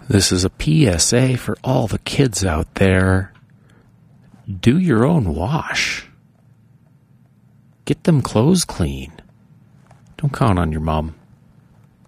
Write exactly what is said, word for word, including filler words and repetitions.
This is a P S A for all the kids out there. Do your own wash. Get them clothes clean. Don't count on your mom.